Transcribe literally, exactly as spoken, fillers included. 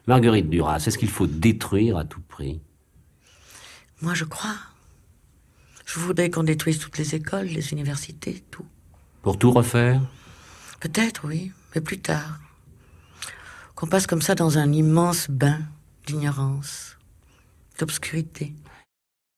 Marguerite Duras, est-ce qu'il faut détruire à tout prix? Moi, je crois. Je voudrais qu'on détruise toutes les écoles, les universités, tout. Pour tout refaire? Peut-être, oui, mais plus tard. Qu'on passe comme ça dans un immense bain d'ignorance, d'obscurité.